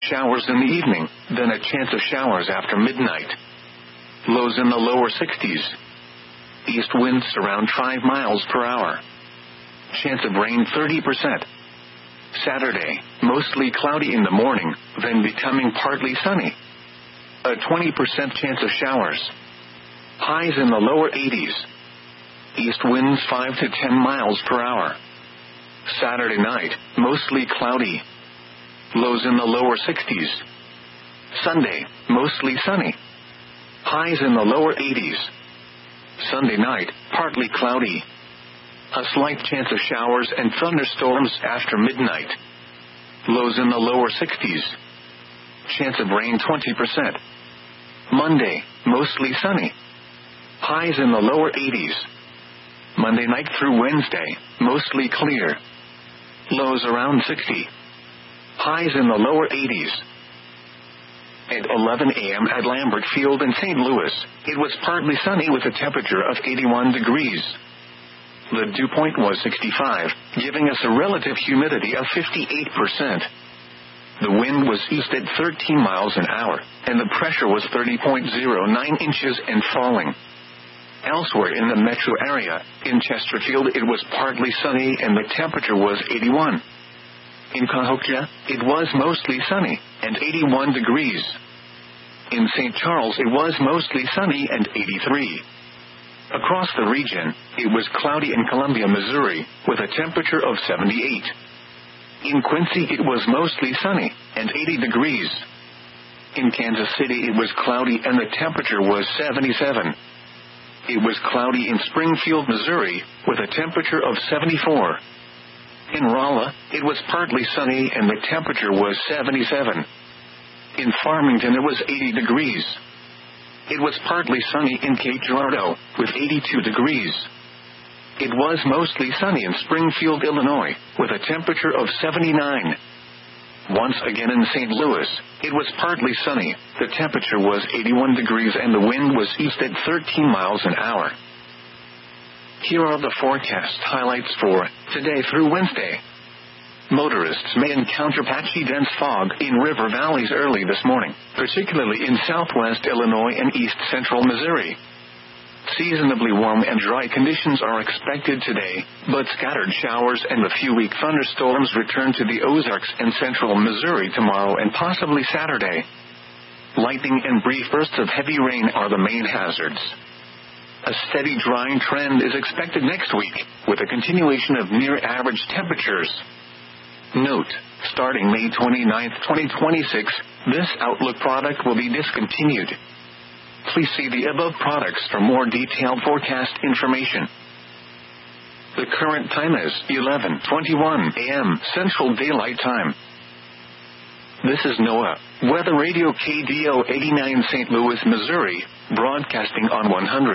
Showers in the evening, then a chance of showers after midnight. Lows in the lower 60s. East winds around 5 miles per hour. Chance of rain 30%. Saturday, mostly cloudy in the morning, then becoming partly sunny. A 20% chance of showers. Highs in the lower 80s. East winds 5 to 10 miles per hour. Saturday night, mostly cloudy. Lows in the lower 60s. Sunday, mostly sunny. Highs in the lower 80s. Sunday night, partly cloudy. A slight chance of showers and thunderstorms after midnight. Lows in the lower 60s. Chance of rain 20%. Monday, mostly sunny. Highs in the lower 80s. Monday night through Wednesday, mostly clear. Lows around 60. Highs in the lower 80s. At 11 a.m. at Lambert Field in St. Louis, it was partly sunny with a temperature of 81 degrees. The dew point was 65, giving us a relative humidity of 58%. The wind was east at 13 miles an hour, and the pressure was 30.09 inches and falling. Elsewhere in the metro area, in Chesterfield it was partly sunny and the temperature was 81. In Cahokia, it was mostly sunny, and 81 degrees. In St. Charles it was mostly sunny and 83. Across the region, it was cloudy in Columbia, Missouri, with a temperature of 78. In Quincy it was mostly sunny, and 80 degrees. In Kansas City it was cloudy and the temperature was 77. It was cloudy in Springfield, Missouri, with a temperature of 74. In Rolla, it was partly sunny and the temperature was 77. In Farmington it was 80 degrees. It was partly sunny in Cape Girardeau, with 82 degrees. It was mostly sunny in Springfield, Illinois, with a temperature of 79. Once again in St. Louis, it was partly sunny, the temperature was 81 degrees and the wind was east at 13 miles an hour. Here are the forecast highlights for today through Wednesday. Motorists may encounter patchy dense fog in river valleys early this morning, particularly in southwest Illinois and east central Missouri. Seasonably warm and dry conditions are expected today, but scattered showers and a few weak thunderstorms return to the Ozarks and central Missouri tomorrow and possibly Saturday. Lightning and brief bursts of heavy rain are the main hazards. A steady drying trend is expected next week, with a continuation of near-average temperatures. Note, starting May 29, 2026, this Outlook product will be discontinued. Please see the above products for more detailed forecast information. The current time is 11:21 a.m. Central Daylight Time. This is NOAA, Weather Radio KDO 89 St. Louis, Missouri, broadcasting on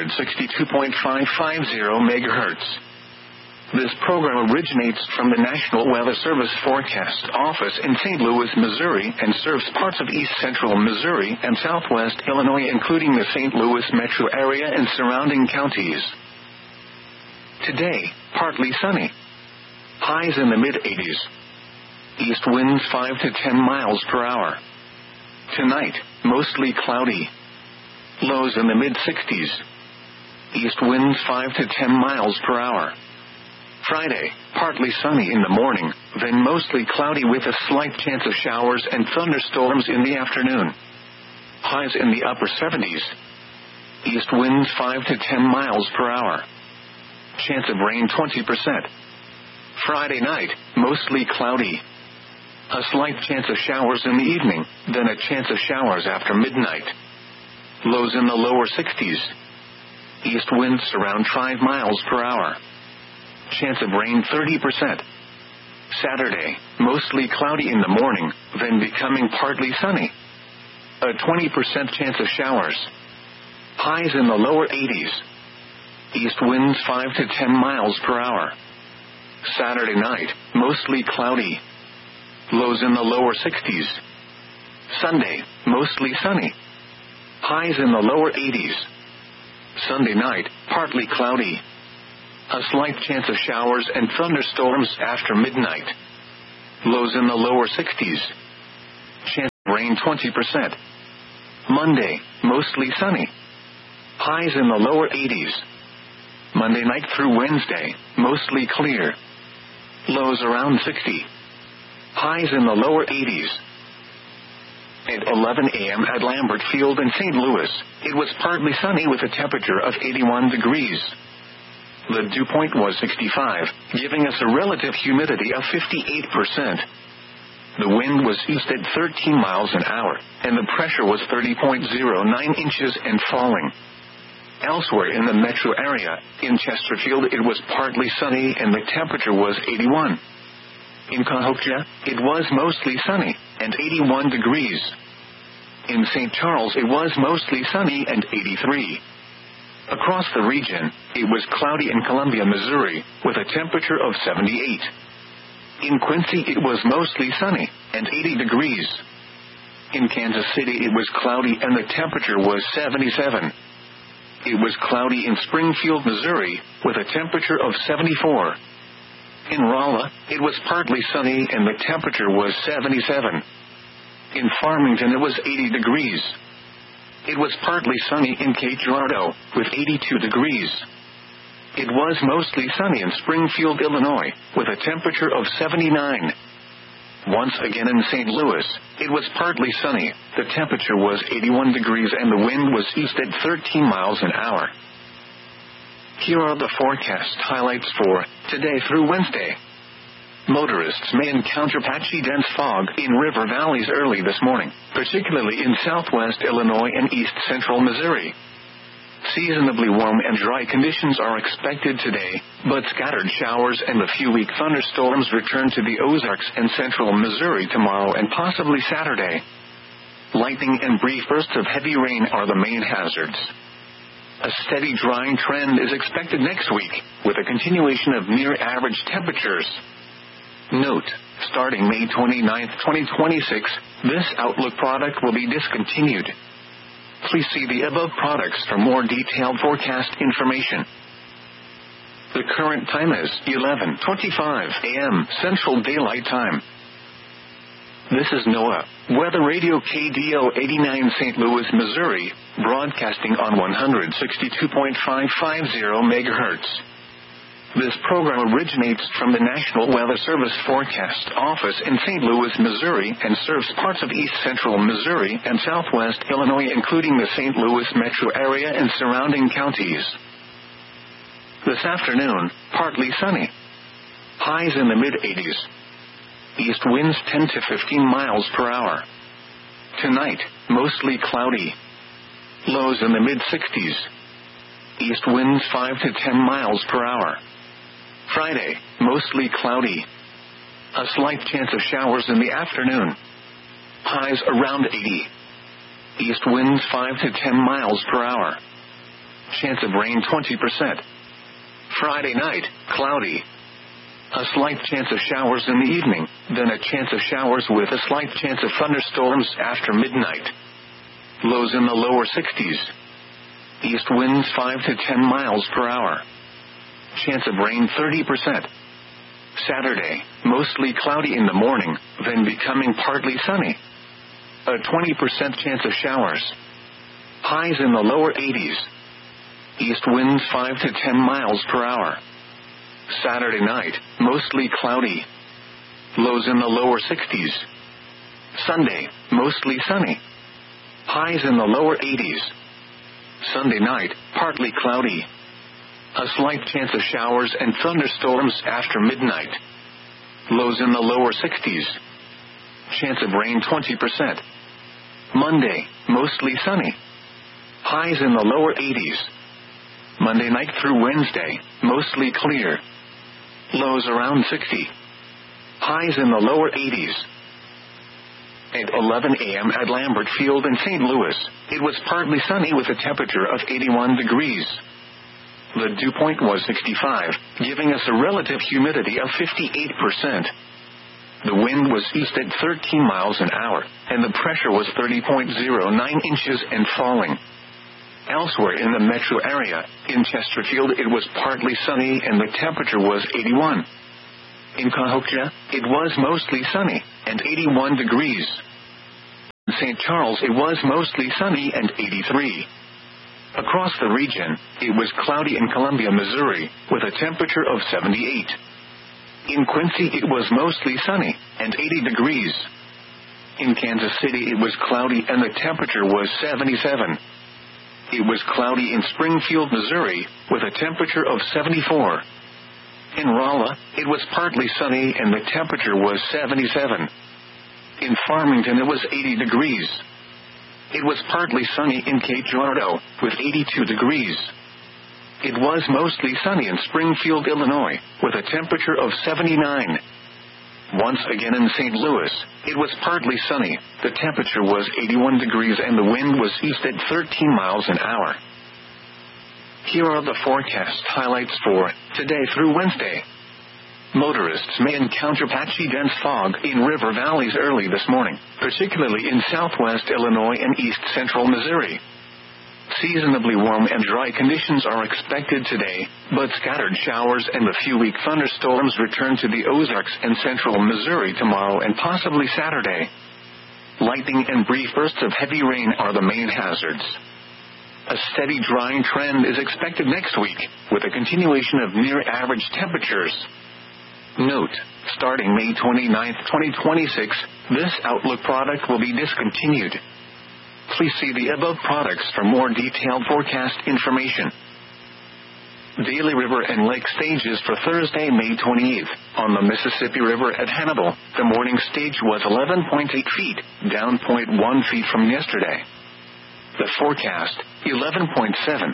162.550 MHz. This program originates from the National Weather Service Forecast Office in St. Louis, Missouri, and serves parts of east central Missouri and southwest Illinois, including the St. Louis metro area and surrounding counties. Today, partly sunny. Highs in the mid-80s. East winds 5 to 10 miles per hour. Tonight, mostly cloudy. Lows in the mid-60s. East winds 5 to 10 miles per hour. Friday, partly sunny in the morning, then mostly cloudy with a slight chance of showers and thunderstorms in the afternoon. Highs in the upper 70s. East winds 5 to 10 miles per hour. Chance of rain 20%. Friday night, mostly cloudy. A slight chance of showers in the evening, then a chance of showers after midnight. Lows in the lower 60s. East winds around 5 miles per hour. Chance of rain 30%. Saturday, mostly cloudy in the morning, then becoming partly sunny. A 20% chance of showers. Highs in the lower 80s. East winds 5 to 10 miles per hour. Saturday night, mostly cloudy. Lows in the lower 60s. Sunday, mostly sunny. Highs in the lower 80s. Sunday night, partly cloudy. A slight chance of showers and thunderstorms after midnight. Lows in the lower 60s. Chance rain 20%. Monday, mostly sunny. Highs in the lower 80s. Monday night through Wednesday, mostly clear. Lows around 60. Highs in the lower 80s. At 11 a.m. at Lambert Field in St. Louis, it was partly sunny with a temperature of 81 degrees. The dew point was 65, giving us a relative humidity of 58%. The wind was east at 13 miles an hour, and the pressure was 30.09 inches and falling. Elsewhere in the metro area, in Chesterfield, it was partly sunny and the temperature was 81. In Cahokia, it was mostly sunny and 81 degrees. In St. Charles, it was mostly sunny and 83. Across the region, it was cloudy in Columbia, Missouri, with a temperature of 78. In Quincy, it was mostly sunny and 80 degrees. In Kansas City, it was cloudy and the temperature was 77. It was cloudy in Springfield, Missouri, with a temperature of 74. In Rolla, it was partly sunny and the temperature was 77. In Farmington, it was 80 degrees. It was partly sunny in Cape Girardeau, with 82 degrees. It was mostly sunny in Springfield, Illinois, with a temperature of 79. Once again in St. Louis, it was partly sunny, the temperature was 81 degrees and the wind was east at 13 miles an hour. Here are the forecast highlights for today through Wednesday. Motorists may encounter patchy dense fog in river valleys early this morning, particularly in southwest Illinois and east central Missouri. Seasonably warm and dry conditions are expected today, but scattered showers and a few weak thunderstorms return to the Ozarks and central Missouri tomorrow and possibly Saturday. Lightning and brief bursts of heavy rain are the main hazards. A steady drying trend is expected next week, with a continuation of near-average temperatures. Note, starting May 29, 2026, this Outlook product will be discontinued. Please see the above products for more detailed forecast information. The current time is 11:25 a.m. Central Daylight Time. This is NOAA, Weather Radio KDO 89 St. Louis, Missouri, broadcasting on 162.550 MHz. This program originates from the National Weather Service Forecast Office in St. Louis, Missouri, and serves parts of east central Missouri and southwest Illinois, including the St. Louis metro area and surrounding counties. This afternoon, partly sunny. Highs in the mid-80s. East winds 10 to 15 miles per hour. Tonight, mostly cloudy. Lows in the mid-60s. East winds 5 to 10 miles per hour. Friday, mostly cloudy. A slight chance of showers in the afternoon. Highs around 80. East winds 5 to 10 miles per hour. Chance of rain 20%. Friday night, cloudy. A slight chance of showers in the evening, then a chance of showers with a slight chance of thunderstorms after midnight. Lows in the lower 60s. East winds 5 to 10 miles per hour. Chance of rain 30%. Saturday, mostly cloudy in the morning, then becoming partly sunny. A 20% chance of showers. Highs in the lower 80s. East winds 5 to 10 miles per hour. Saturday night, mostly cloudy. Lows in the lower 60s. Sunday, mostly sunny. Highs in the lower 80s. Sunday night, partly cloudy. A slight chance of showers and thunderstorms after midnight. Lows in the lower 60s. Chance of rain 20%. Monday, mostly sunny. Highs in the lower 80s. Monday night through Wednesday, mostly clear. Lows around 60. Highs in the lower 80s. At 11 a.m. at Lambert Field in St. Louis, it was partly sunny with a temperature of 81 degrees. The dew point was 65, giving us a relative humidity of 58%. The wind was east at 13 miles an hour, and the pressure was 30.09 inches and falling. Elsewhere in the metro area, in Chesterfield, it was partly sunny and the temperature was 81. In Cahokia, it was mostly sunny and 81 degrees. St. Charles, it was mostly sunny and 83. Across the region, it was cloudy in Columbia, Missouri, with a temperature of 78. In Quincy, it was mostly sunny and 80 degrees. In Kansas City, it was cloudy and the temperature was 77. It was cloudy in Springfield, Missouri, with a temperature of 74. In Rolla, it was partly sunny and the temperature was 77. In Farmington, it was 80 degrees. It was partly sunny in Cape Girardeau, with 82 degrees. It was mostly sunny in Springfield, Illinois, with a temperature of 79. Once again in St. Louis, it was partly sunny, the temperature was 81 degrees and the wind was east at 13 miles an hour. Here are the forecast highlights for today through Wednesday. Motorists may encounter patchy dense fog in river valleys early this morning, particularly in southwest Illinois and east central Missouri. Seasonably warm and dry conditions are expected today, but scattered showers and a few weak thunderstorms return to the Ozarks and central Missouri tomorrow and possibly Saturday. Lightning and brief bursts of heavy rain are the main hazards. A steady drying trend is expected next week, with a continuation of near-average temperatures. Note, starting May 29, 2026, this Outlook product will be discontinued. Please see the above products for more detailed forecast information. Daily river and lake stages for Thursday, May 28th. On the Mississippi River at Hannibal, the morning stage was 11.8 feet, down 0.1 feet from yesterday. The forecast, 11.7, 11.6,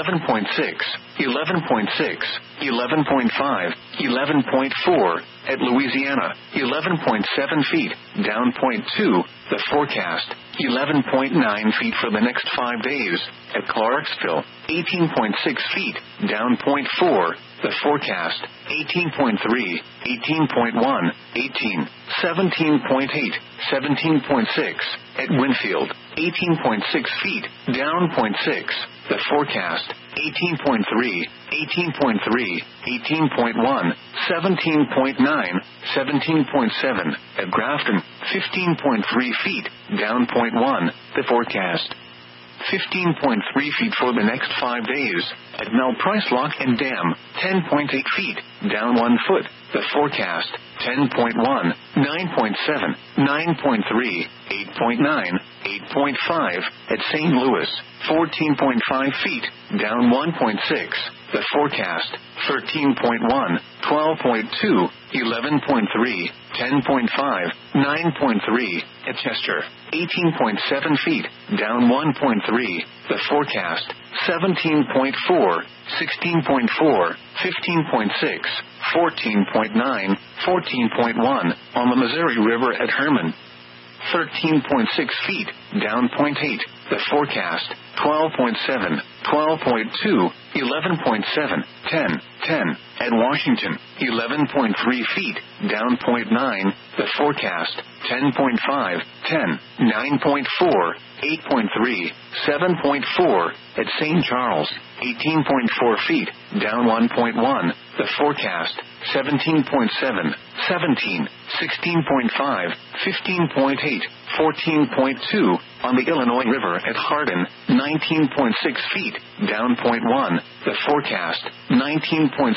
11.6, 11.5, 11.4, at Louisiana, 11.7 feet, down 0.2, the forecast, 11.9 feet for the next 5 days, at Clarksville, 18.6 feet, down 0.4, the forecast, 18.3, 18.1, 18, 17.8, 17.6, at Winfield, 18.6 feet, down 0.6, the forecast, 18.3, 18.3, 18.1, 17.9, 17.7, at Grafton, 15.3 feet, down 0.1, the forecast. 15.3 feet for the next 5 days, at Mel Price Lock and Dam, 10.8 feet, down 1 foot, the forecast, 10.1, 9.7, 9.3, 8.9, 8.5, at St. Louis, 14.5 feet, down 1.6, the forecast, 13.1, 12.2, 11.3, 10.5, 9.3, at Chester, 18.7 feet, down 1.3, the forecast, 17.4, 16.4, 15.6, 14.9, 14.1, on the Missouri River at Herman. 13.6 feet, down 0.8, the forecast, 12.7, 12.2, 11.7, 10, 10, at Washington, 11.3 feet, down 0.9, the forecast, 10.5, 10, 9.4, 8.3, 7.4, at St. Charles, 18.4 feet, down 1.1, the forecast, 17.7, 17, 16.5, 15.8, 14.2, on the Illinois River at Hardin, 19.6 feet, down 0.1, the forecast, 19.6,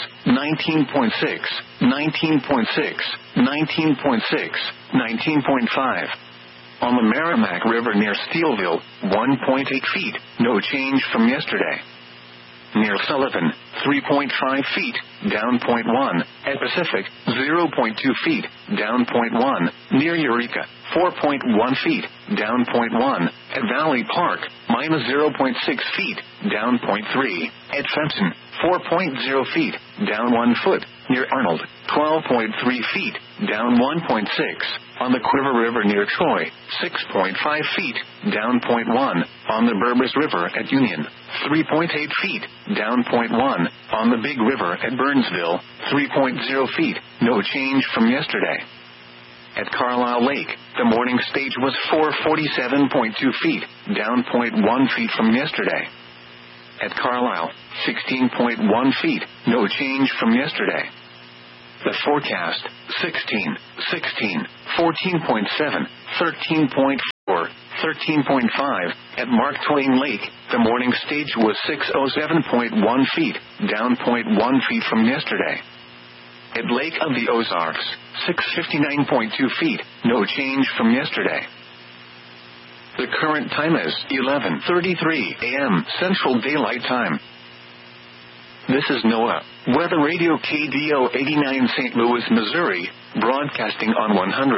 19.6, 19.6, 19.6, 19.5. On the Merrimack River near Steelville, 1.8 feet, no change from yesterday. Near Sullivan, 3.5 feet, down 0.1, at Pacific, 0.2 feet, down 0.1, near Eureka, 4.1 feet, down 0.1, at Valley Park, minus 0.6 feet, down 0.3, at Fenton, 4.0 feet, down 1 foot, near Arnold, 12.3 feet, down 1.6, on the Quiver River near Troy, 6.5 feet, down 0.1, on the Burbus River at Union, 3.8 feet, down 0.1, on the Big River at Burnsville, 3.0 feet, no change from yesterday. At Carlisle Lake, the morning stage was 447.2 feet, down 0.1 feet from yesterday. At Carlisle, 16.1 feet, no change from yesterday. The forecast, 16, 16, 14.7, 13.4, 13.5. At Mark Twain Lake, the morning stage was 607.1 feet, down 0.1 feet from yesterday. At Lake of the Ozarks, 659.2 feet, no change from yesterday. The current time is 11:33 a.m. Central Daylight Time. This is NOAA Weather Radio KDO 89 St. Louis, Missouri, broadcasting on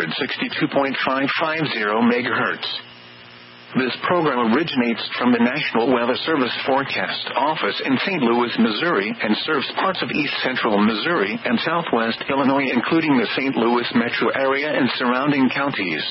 162.550 MHz. This program originates from the National Weather Service Forecast Office in St. Louis, Missouri, and serves parts of east central Missouri and southwest Illinois, including the St. Louis metro area and surrounding counties.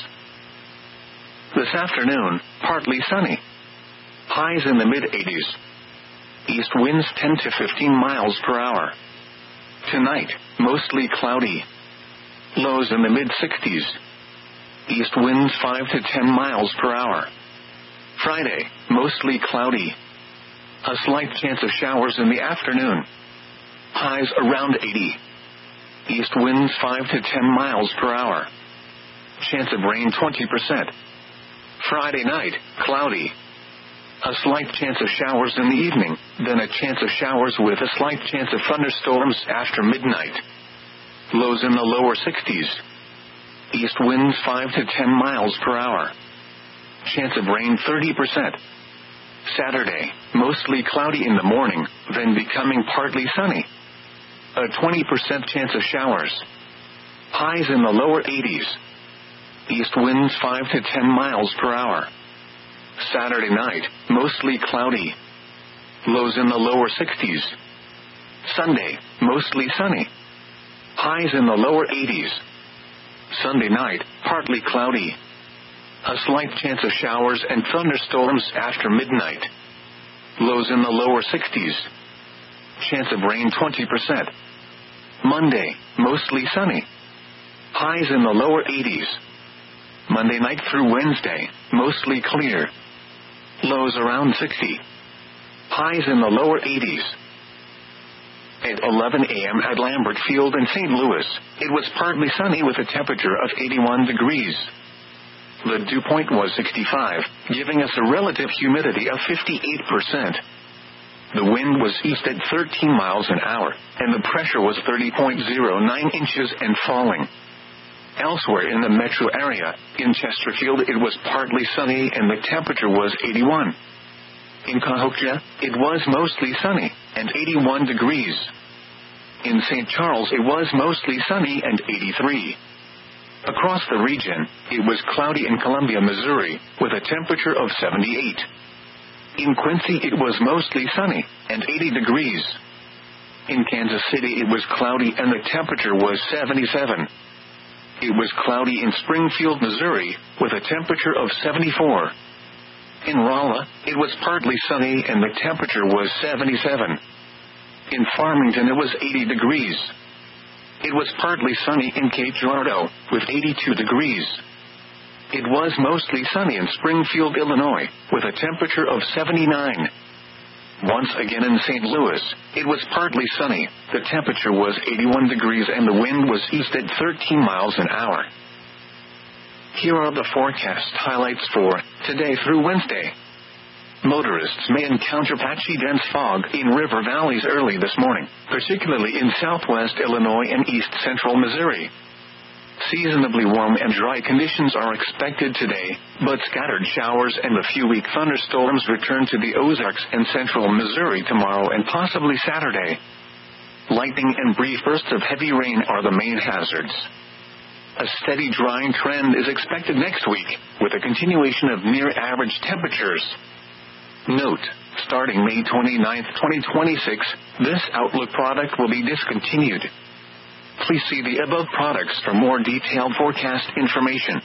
This afternoon, partly sunny. Highs in the mid-80s. East winds 10 to 15 miles per hour. Tonight, mostly cloudy. Lows in the mid-60s. East winds 5 to 10 miles per hour. Friday, mostly cloudy. A slight chance of showers in the afternoon. Highs around 80. East winds 5 to 10 miles per hour. Chance of rain 20%. Friday night, cloudy. A slight chance of showers in the evening, then a chance of showers with a slight chance of thunderstorms after midnight. Lows in the lower 60s. East winds 5 to 10 miles per hour. Chance of rain 30%. Saturday, mostly cloudy in the morning, then becoming partly sunny. A 20% chance of showers. Highs in the lower 80s. East winds 5 to 10 miles per hour. Saturday night, mostly cloudy. Lows in the lower 60s. Sunday, mostly sunny. Highs in the lower 80s. Sunday night, partly cloudy. A slight chance of showers and thunderstorms after midnight. Lows in the lower 60s. Chance of rain 20%. Monday, mostly sunny. Highs in the lower 80s. Monday night through Wednesday, mostly clear. Lows around 60. Highs in the lower 80s. At 11 a.m. at Lambert Field in St. Louis, it was partly sunny with a temperature of 81 degrees. The dew point was 65, giving us a relative humidity of 58%. The wind was east at 13 miles an hour, and the pressure was 30.09 inches and falling. Elsewhere in the metro area, in Chesterfield it was partly sunny and the temperature was 81. In Cahokia, it was mostly sunny, and 81 degrees. In St. Charles it was mostly sunny and 83. Across the region, it was cloudy in Columbia, Missouri, with a temperature of 78. In Quincy it was mostly sunny, and 80 degrees. In Kansas City it was cloudy and the temperature was 77. It was cloudy in Springfield, Missouri, with a temperature of 74. In Rolla, it was partly sunny and the temperature was 77. In Farmington it was 80 degrees. It was partly sunny in Cape Girardeau, with 82 degrees. It was mostly sunny in Springfield, Illinois, with a temperature of 79. Once again in St. Louis, it was partly sunny, the temperature was 81 degrees and the wind was east at 13 miles an hour. Here are the forecast highlights for today through Wednesday. Motorists may encounter patchy dense fog in river valleys early this morning, particularly in southwest Illinois and east central Missouri. Seasonably warm and dry conditions are expected today, but scattered showers and a few weak thunderstorms return to the Ozarks and central Missouri tomorrow and possibly Saturday. Lightning and brief bursts of heavy rain are the main hazards. A steady drying trend is expected next week, with a continuation of near-average temperatures. Note, starting May 29, 2026, this Outlook product will be discontinued. Please see the above products for more detailed forecast information.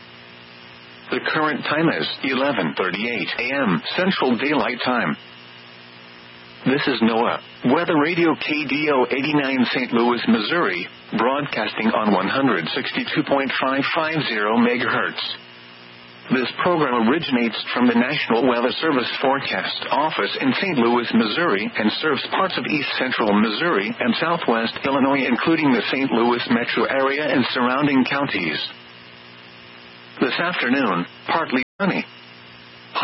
The current time is 11:38 a.m. Central Daylight Time. This is NOAA Weather Radio KDO 89 St. Louis, Missouri, broadcasting on 162.550 MHz. This program originates from the National Weather Service Forecast Office in St. Louis, Missouri, and serves parts of east central Missouri and southwest Illinois, including the St. Louis metro area and surrounding counties. This afternoon, partly sunny.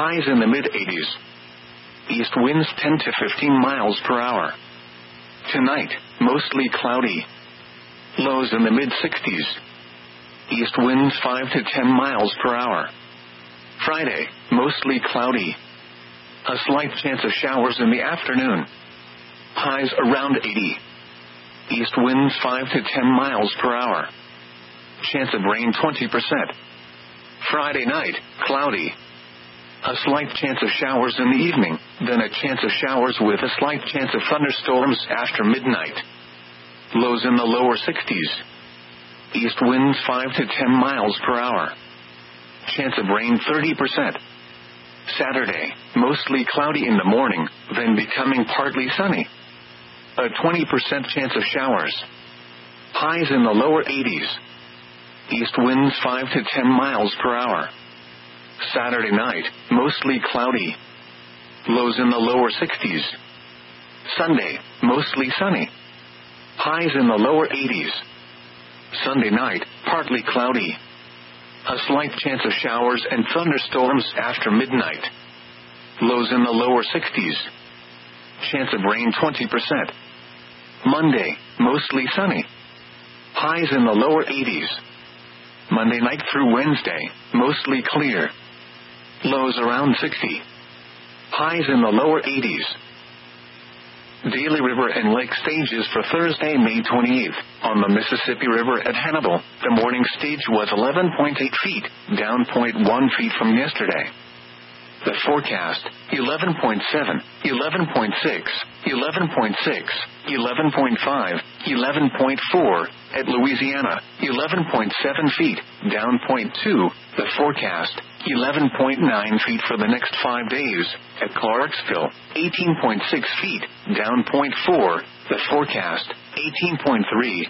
highs in the mid-80s. East winds 10 to 15 miles per hour. Tonight, mostly cloudy. Lows in the mid-60s. East winds 5 to 10 miles per hour. Friday, mostly cloudy. A slight chance of showers in the afternoon. Highs around 80. East winds 5 to 10 miles per hour. Chance of rain 20%. Friday night, cloudy. A slight chance of showers in the evening, then a chance of showers with a slight chance of thunderstorms after midnight. Lows in the lower 60s. East winds 5 to 10 miles per hour. Chance of rain 30%. Saturday, mostly cloudy in the morning, then becoming partly sunny. A 20% chance of showers. Highs in the lower 80s. East winds 5 to 10 miles per hour. Saturday night, mostly cloudy. Lows in the lower 60s. Sunday, mostly sunny. Highs in the lower 80s. Sunday night, partly cloudy. A slight chance of showers and thunderstorms after midnight. Lows in the lower 60s. Chance of rain 20%. Monday, mostly sunny. Highs in the lower 80s. Monday night through Wednesday, mostly clear. Lows around 60. Highs in the lower 80s. Daly River and Lake stages for Thursday, May 28th. On the Mississippi River at Hannibal, the morning stage was 11.8 feet, down 0.1 feet from yesterday. The forecast, 11.7, 11.6, 11.6, 11.5, 11.4, at Louisiana, 11.7 feet, down 0.2, the forecast, 11.9 feet for the next 5 days, at Clarksville, 18.6 feet, down 0.4, the forecast, 18.3,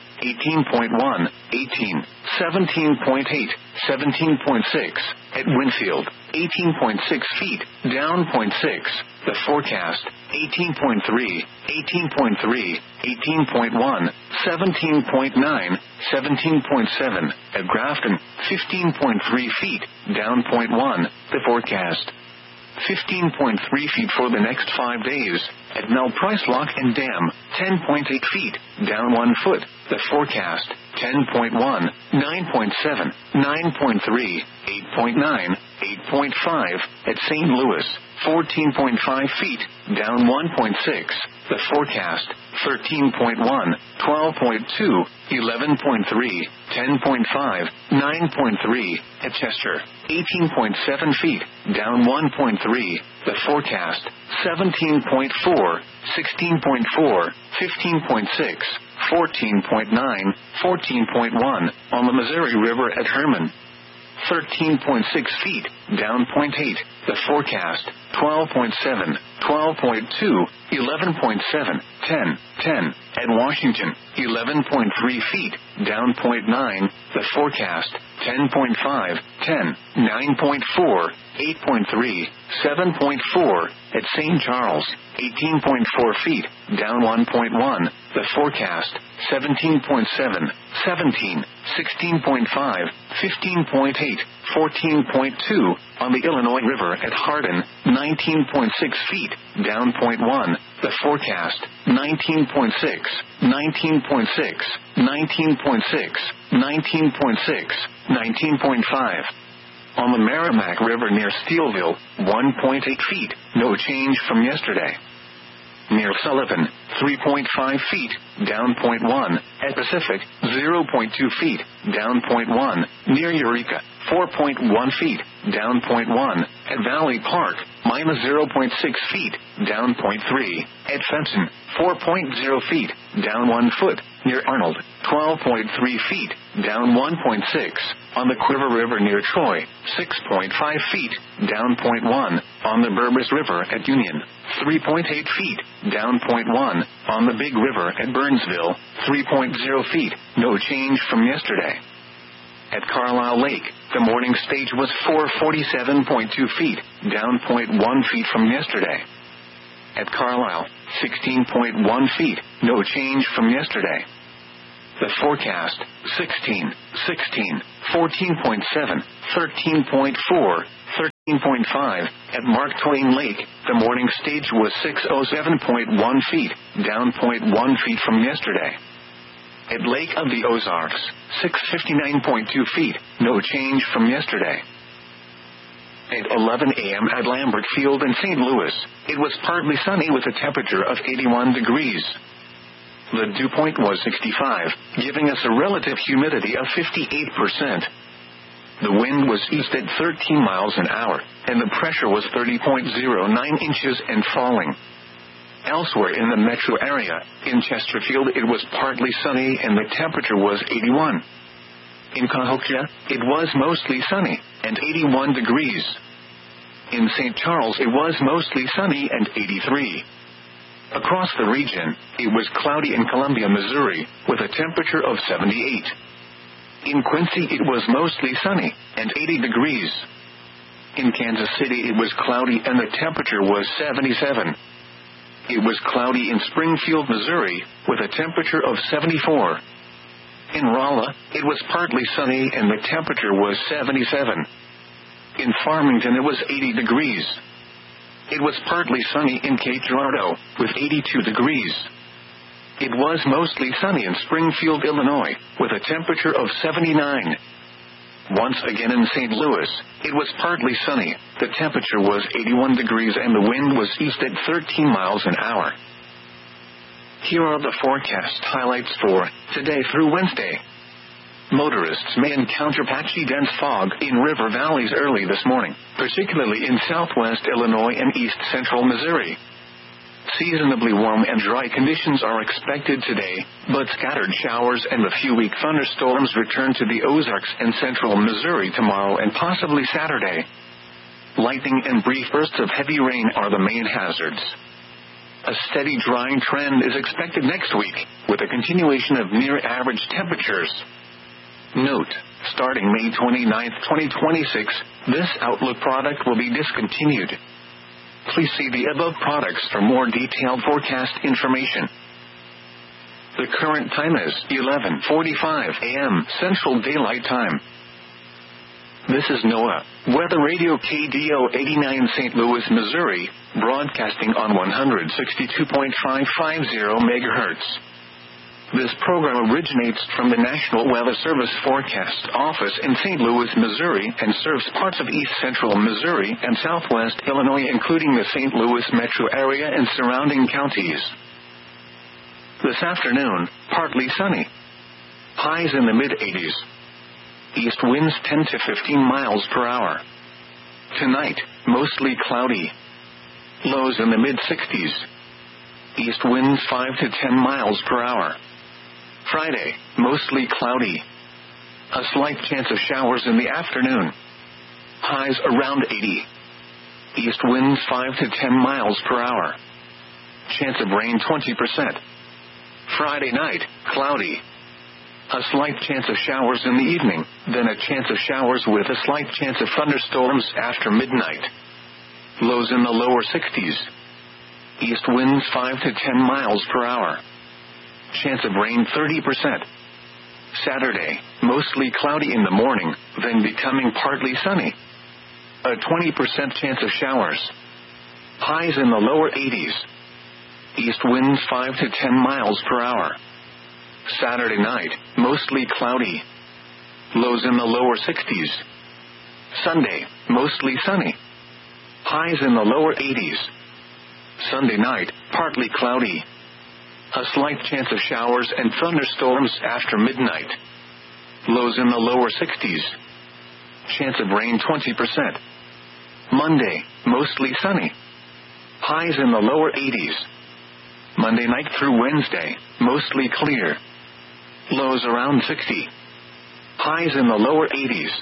18.1, 18, 17.8, 17.6, at Winfield, 18.6 feet, down 0.6, the forecast, 18.3, 18.3, 18.1, 17.9, 17.7, at Grafton, 15.3 feet, down 0.1, the forecast. 15.3 feet for the next 5 days, at Mel Price Lock and Dam, 10.8 feet, down 1 foot, the forecast, 10.1, 9.7, 9.3, 8.9, 8.5, at St. Louis, 14.5 feet, down 1.6, the forecast, 13.1, 12.2, 11.3, 10.5, 9.3, at Chester, 18.7 feet, down 1.3, the forecast, 17.4, 16.4, 15.6, 14.9, 14.1, on the Missouri River at Herman. 13.6 feet, down 0.8, the forecast, 12.7, 12.2, 11.7, 10, 10, at Washington, 11.3 feet, down 0.9, the forecast, 10.5, 10, 9.4, 8.3, 7.4, at St. Charles, 18.4 feet, down 1.1, the forecast, 17.7, 17, 16.5, 15.8, 14.2, on the Illinois River at Hardin, 19.6 feet, down 0.1, the forecast, 19.6, 19.6, 19.6, 19.6, 19.5. On the Merrimack River near Steelville, 1.8 feet, no change from yesterday. Near Sullivan, 3.5 feet, down 0.1, at Pacific, 0.2 feet, down 0.1, near Eureka, 4.1 feet, down 0.1, at Valley Park, minus 0.6 feet, down 0.3, at Fenton, 4.0 feet, down 1 foot, near Arnold, 12.3 feet, down 1.6, on the Quiver River near Troy, 6.5 feet, down 0.1, on the Burbus River at Union, 3.8 feet, down 0.1, on the Big River at Burnsville, 3.0 feet, no change from yesterday. At Carlisle Lake, the morning stage was 447.2 feet, down 0.1 feet from yesterday. At Carlisle, 16.1 feet, no change from yesterday. The forecast, 16, 16, 14.7, 13.4, 18.5. At Mark Twain Lake, the morning stage was 607.1 feet, down 0.1 feet from yesterday. At Lake of the Ozarks, 659.2 feet, no change from yesterday. At 11 a.m. at Lambert Field in St. Louis, it was partly sunny with a temperature of 81 degrees. The dew point was 65, giving us a relative humidity of 58%. The wind was east at 13 miles an hour, and the pressure was 30.09 inches and falling. Elsewhere in the metro area, in Chesterfield it was partly sunny and the temperature was 81. In Cahokia, it was mostly sunny, and 81 degrees. In St. Charles it was mostly sunny and 83. Across the region, it was cloudy in Columbia, Missouri, with a temperature of 78. In Quincy it was mostly sunny, and 80 degrees. In Kansas City it was cloudy and the temperature was 77. It was cloudy in Springfield, Missouri, with a temperature of 74. In Rolla, it was partly sunny and the temperature was 77. In Farmington it was 80 degrees. It was partly sunny in Cape Girardeau, with 82 degrees. It was mostly sunny in Springfield, Illinois, with a temperature of 79. Once again in St. Louis, it was partly sunny, the temperature was 81 degrees and the wind was east at 13 miles an hour. Here are the forecast highlights for today through Wednesday. Motorists may encounter patchy dense fog in river valleys early this morning, particularly in southwest Illinois and east central Missouri. Seasonably warm and dry conditions are expected today, but scattered showers and a few weak thunderstorms return to the Ozarks and central Missouri tomorrow and possibly Saturday. Lightning and brief bursts of heavy rain are the main hazards. A steady drying trend is expected next week, with a continuation of near-average temperatures. Note, starting May 29, 2026, this Outlook product will be discontinued. Please see the above products for more detailed forecast information. The current time is 11:45 a.m. Central Daylight Time. This is NOAA, Weather Radio KDO 89 St. Louis, Missouri, broadcasting on 162.550 MHz. This program originates from the National Weather Service Forecast Office in St. Louis, Missouri, and serves parts of east central Missouri and southwest Illinois, including the St. Louis metro area and surrounding counties. This afternoon, partly sunny. Highs in the mid-80s. East winds 10 to 15 miles per hour. Tonight, mostly cloudy. Lows in the mid-60s. East winds 5 to 10 miles per hour. Friday, mostly cloudy. A slight chance of showers in the afternoon. Highs around 80. East winds 5 to 10 miles per hour. Chance of rain 20%. Friday night, cloudy. A slight chance of showers in the evening, then a chance of showers with a slight chance of thunderstorms after midnight. Lows in the lower 60s. East winds 5 to 10 miles per hour. Chance of rain 30%. Saturday, mostly cloudy in the morning, then becoming partly sunny. A 20% chance of showers. Highs in the lower 80s. East winds 5 to 10 miles per hour. Saturday night, mostly cloudy. Lows in the lower 60s. Sunday, mostly sunny. Highs in the lower 80s. Sunday night, partly cloudy. A slight chance of showers and thunderstorms after midnight. Lows in the lower 60s. Chance of rain 20%. Monday, mostly sunny. Highs in the lower 80s. Monday night through Wednesday, mostly clear. Lows around 60. Highs in the lower 80s.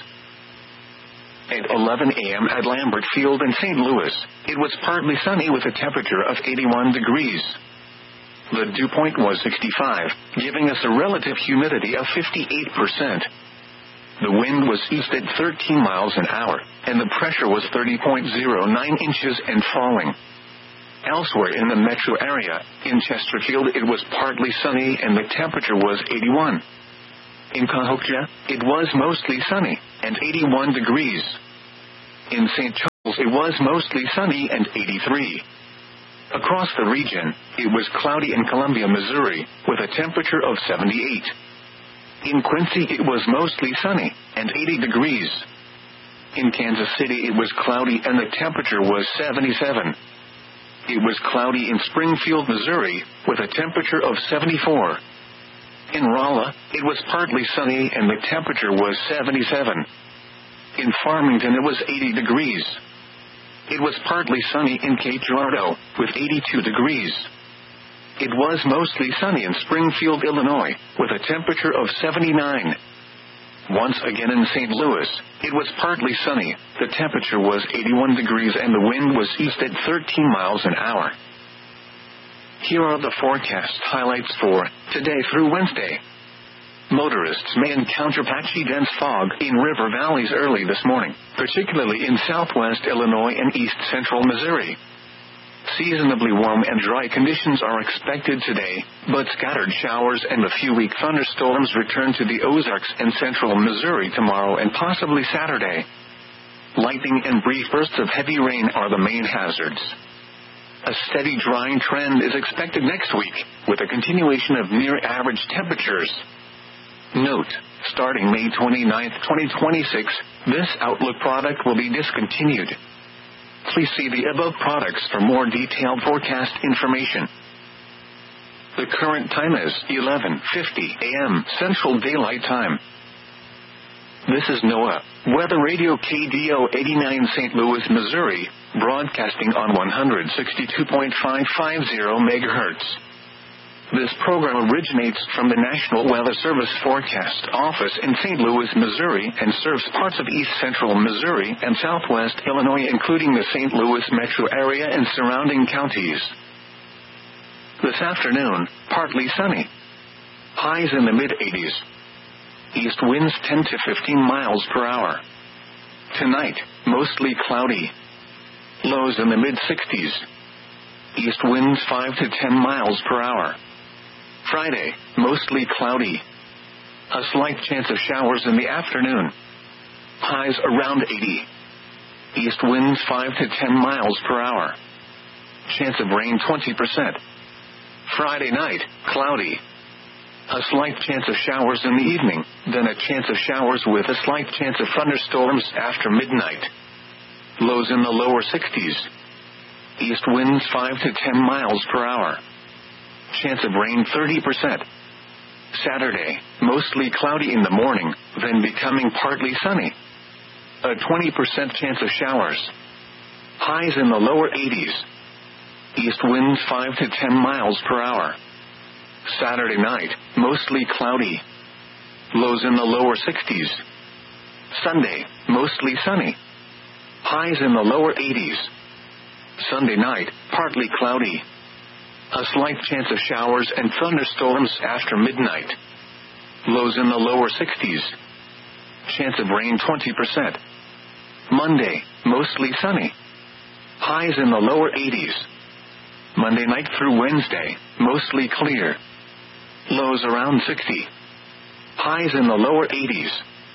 At 11 a.m. at Lambert Field in St. Louis, it was partly sunny with a temperature of 81 degrees. The dew point was 65, giving us a relative humidity of 58%. The wind was east at 13 miles an hour, and the pressure was 30.09 inches and falling. Elsewhere in the metro area, in Chesterfield it was partly sunny and the temperature was 81. In Cahokia, it was mostly sunny, and 81 degrees. In St. it was mostly sunny and 83. Across the region, it was cloudy in Columbia, Missouri, with a temperature of 78. In Quincy, it was mostly sunny and 80 degrees. In Kansas City, it was cloudy and the temperature was 77. It was cloudy in Springfield, Missouri, with a temperature of 74. In Rolla, it was partly sunny and the temperature was 77. In Farmington, it was 80 degrees. It was partly sunny in Cape Girardeau, with 82 degrees. It was mostly sunny in Springfield, Illinois, with a temperature of 79. Once again in St. Louis, it was partly sunny, the temperature was 81 degrees and the wind was east at 13 miles an hour. Here are the forecast highlights for today through Wednesday. Motorists may encounter patchy dense fog in river valleys early this morning, particularly in southwest Illinois and east central Missouri. Seasonably warm and dry conditions are expected today, but scattered showers and a few weak thunderstorms return to the Ozarks and central Missouri tomorrow and possibly Saturday. Lightning and brief bursts of heavy rain are the main hazards. A steady drying trend is expected next week, with a continuation of near-average temperatures. Note, starting May 29, 2026, this Outlook product will be discontinued. Please see the above products for more detailed forecast information. The current time is 11:50 a.m. Central Daylight Time. This is NOAA Weather Radio KDO 89 St. Louis, Missouri, broadcasting on 162.550 MHz. This program originates from the National Weather Service Forecast Office in St. Louis, Missouri, and serves parts of east central Missouri and southwest Illinois, including the St. Louis metro area and surrounding counties. This afternoon, partly sunny. Highs in the mid-80s. East winds 10 to 15 miles per hour. Tonight, mostly cloudy. Lows in the mid-60s. East winds 5 to 10 miles per hour. Friday, mostly cloudy. A slight chance of showers in the afternoon. Highs around 80. East winds 5 to 10 miles per hour. Chance of rain 20%. Friday night, cloudy. A slight chance of showers in the evening, then a chance of showers with a slight chance of thunderstorms after midnight. Lows in the lower 60s. East winds 5 to 10 miles per hour. Chance of rain 30%. Saturday, mostly cloudy in the morning, then becoming partly sunny. A 20% chance of showers. Highs in the lower 80s. East winds 5 to 10 miles per hour. Saturday night, mostly cloudy. Lows in the lower 60s. Sunday, mostly sunny. Highs in the lower 80s. Sunday night, partly cloudy. A slight chance of showers and thunderstorms after midnight. Lows in the lower 60s. Chance of rain 20%. Monday, mostly sunny. Highs in the lower 80s. Monday night through Wednesday, mostly clear. Lows around 60. Highs in the lower 80s.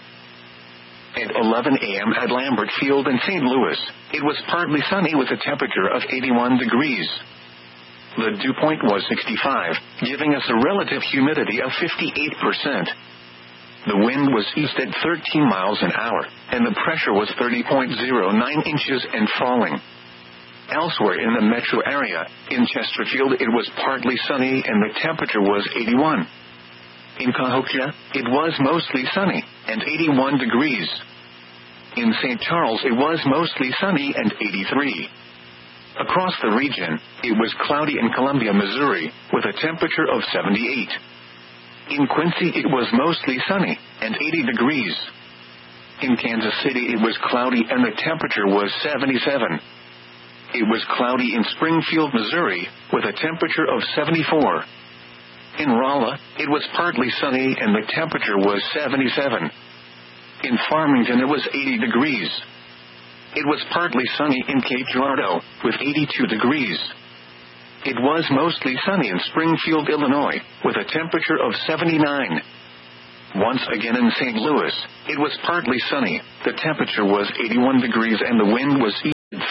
At 11 a.m. at Lambert Field in St. Louis, it was partly sunny with a temperature of 81 degrees. The dew point was 65, giving us a relative humidity of 58%. The wind was east at 13 miles an hour, and the pressure was 30.09 inches and falling. Elsewhere in the metro area, in Chesterfield, it was partly sunny and the temperature was 81. In Cahokia, it was mostly sunny and 81 degrees. In St. Charles, it was mostly sunny and 83. Across the region, it was cloudy in Columbia, Missouri, with a temperature of 78. In Quincy, it was mostly sunny and 80 degrees. In Kansas City, it was cloudy and the temperature was 77. It was cloudy in Springfield, Missouri, with a temperature of 74. In Rolla, it was partly sunny and the temperature was 77. In Farmington, it was 80 degrees. It was partly sunny in Cape Girardeau, with 82 degrees. It was mostly sunny in Springfield, Illinois, with a temperature of 79. Once again in St. Louis, it was partly sunny, the temperature was 81 degrees and the wind was east.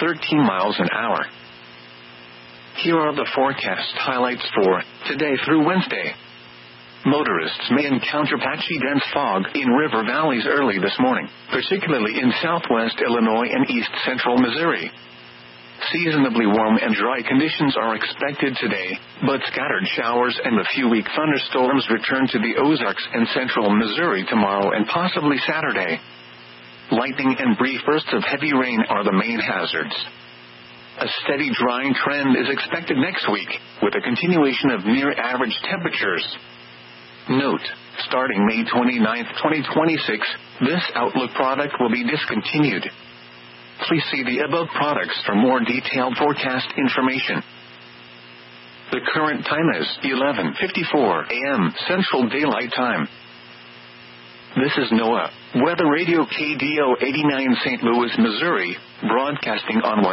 13 miles an hour. Here are the forecast highlights for today through Wednesday. Motorists may encounter patchy dense fog in river valleys early this morning, particularly in southwest Illinois and east central Missouri. Seasonably warm and dry conditions are expected today, but scattered showers and a few weak thunderstorms return to the Ozarks and central Missouri tomorrow and possibly Saturday. Lightning and brief bursts of heavy rain are the main hazards. A steady drying trend is expected next week, with a continuation of near-average temperatures. Note, starting May 29, 2026, this Outlook product will be discontinued. Please see the above products for more detailed forecast information. The current time is 11:54 a.m. Central Daylight Time. This is NOAA Weather Radio KDO 89 St. Louis, Missouri, broadcasting on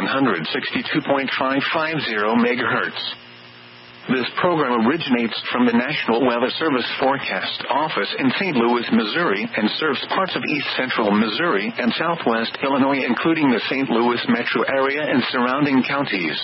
162.550 MHz. This program originates from the National Weather Service Forecast Office in St. Louis, Missouri, and serves parts of east central Missouri and southwest Illinois, including the St. Louis metro area and surrounding counties.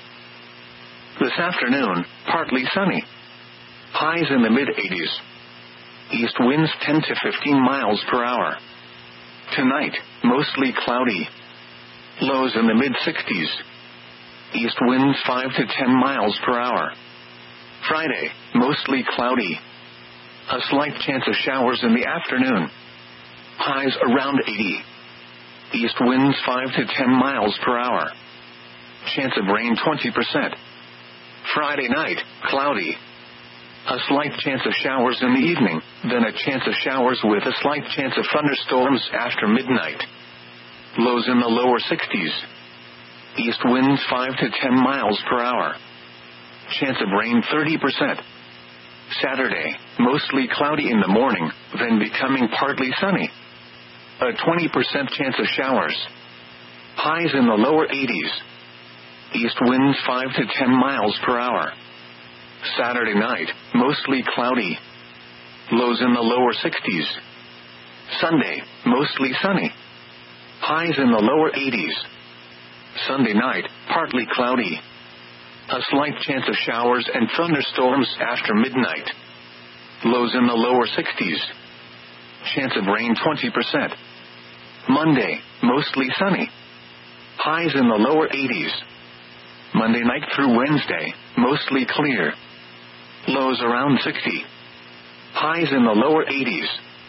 This afternoon, partly sunny. Highs in the mid-80s. East winds 10 to 15 miles per hour. Tonight, mostly cloudy. Lows in the mid-60s. East winds 5 to 10 miles per hour. Friday, mostly cloudy. A slight chance of showers in the afternoon. Highs around 80. East winds 5 to 10 miles per hour. Chance of rain 20%. Friday night, cloudy. A slight chance of showers in the evening, then a chance of showers with a slight chance of thunderstorms after midnight. Lows in the lower 60s. East winds 5 to 10 miles per hour. Chance of rain 30%. Saturday, mostly cloudy in the morning, then becoming partly sunny. A 20% chance of showers. Highs in the lower 80s. East winds 5 to 10 miles per hour. Saturday night, mostly cloudy. Lows in the lower 60s. Sunday, mostly sunny. Highs in the lower 80s. Sunday night, partly cloudy. A slight chance of showers and thunderstorms after midnight. Lows in the lower 60s. Chance of rain 20%. Monday, mostly sunny. Highs in the lower 80s. Monday night through Wednesday, mostly clear. Lows around 60. Highs in the lower 80s.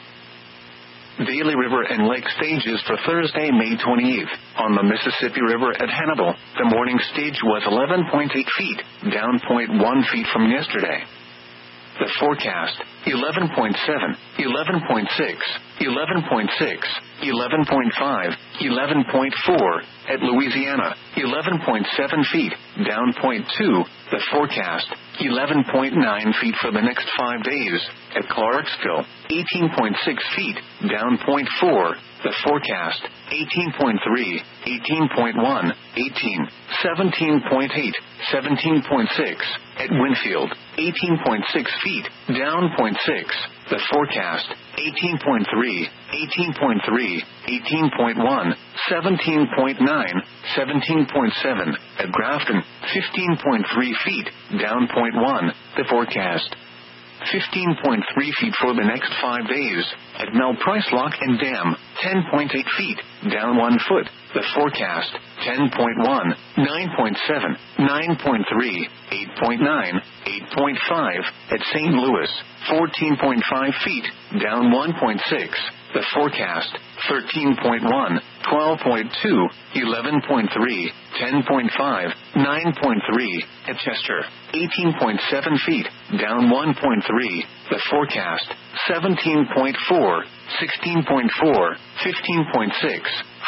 Daily river and lake stages for Thursday, May 28th. On the Mississippi River at Hannibal, the morning stage was 11.8 feet, down 0.1 feet from yesterday. The forecast, 11.7, 11.6, 11.6, 11.5, 11.4, at Louisiana, 11.7 feet, down 0.2, the forecast, 11.9 feet for the next 5 days, at Clarksville, 18.6 feet, down 0.4, the forecast, 18.3, 18.1, 18, 17.8, 17.6, at Winfield, 18.6 feet, down 0.6, the forecast, 18.3, 18.3, 18.1, 17.9, 17.7, at Grafton, 15.3 feet, down 0.1, the forecast. 15.3 feet for the next 5 days, at Mel Price Lock and Dam, 10.8 feet, down 1 foot, the forecast, 10.1, 9.7, 9.3, 8.9, 8.5, at St. Louis, 14.5 feet, down 1.6, the forecast, 13.1, 12.2, 11.3, 10.5, 9.3, at Chester, 18.7 feet, down 1.3, the forecast, 17.4, 16.4, 15.6,